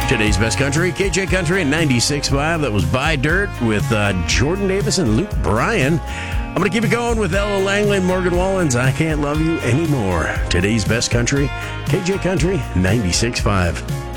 Today's Best Country, KJ Country and 96.5. That was Buy Dirt with Jordan Davis and Luke Bryan. I'm going to keep it going with Ella Langley and Morgan Wallens. I Can't Love You Anymore. Today's Best Country, KJ Country 96.5.